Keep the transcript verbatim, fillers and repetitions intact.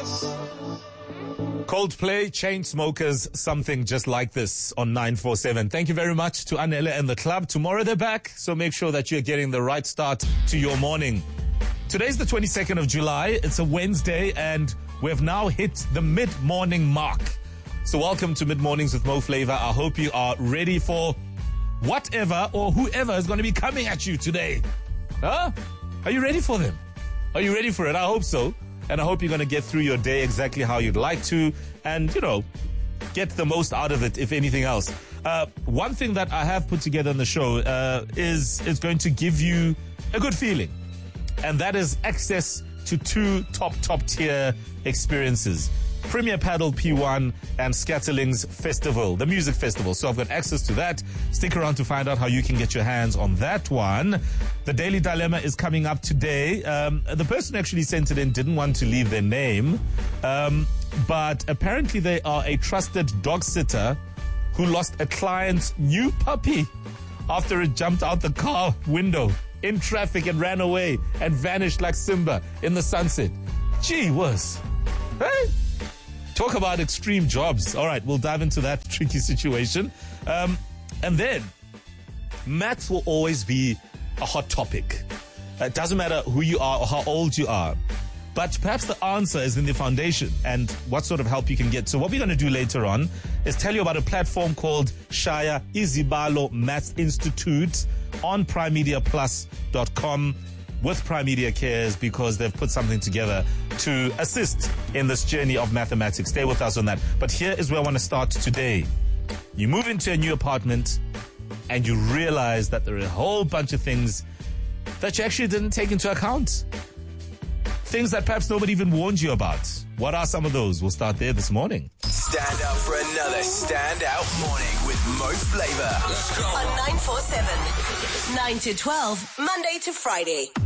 Coldplay, Chainsmokers, something just like this on nine four seven. Thank you very much to Anele and the club. Tomorrow they're back, so make sure that you're getting the right start to your morning. Today's the twenty-second of July. It's a Wednesday, and we've now hit the mid-morning mark. So welcome to Mid Mornings with Mo Flavor. I hope you are ready for whatever or whoever is going to be coming at you today. Huh? Are you ready for them? Are you ready for it? I hope so. And I hope you're going to get through your day exactly how you'd like to and, you know, get the most out of it, if anything else. Uh, one thing that I have put together on the show uh, is, is going to give you a good feeling. And that is access to two top, top tier experiences. Premier Paddle P one and Scatterlings Festival, the music festival. So I've got access to that. Stick around to find out how you can get your hands on that one. The Daily Dilemma is coming up today. Um, the person actually sent it in didn't want to leave their name. Um, but apparently they are a trusted dog sitter who lost a client's new puppy after it jumped out the car window in traffic and ran away and vanished like Simba in the sunset. Gee whiz. Hey? Talk about extreme jobs. All right, we'll dive into that tricky situation. Um, and then, maths will always be a hot topic. It doesn't matter who you are or how old you are. But perhaps the answer is in the foundation and what sort of help you can get. So what we're going to do later on is tell you about a platform called Shaya Izibalo Maths Institute on prime media plus dot com. With Prime Media Cares, because they've put something together to assist in this journey of mathematics. Stay with us on that. But here is where I want to start today. You move into a new apartment and you realize that there are a whole bunch of things that you actually didn't take into account. Things that perhaps nobody even warned you about. What are some of those? We'll start there this morning. Stand up for another standout morning with Mo Flavor. Let's go. On nine four seven. nine to twelve, Monday to Friday.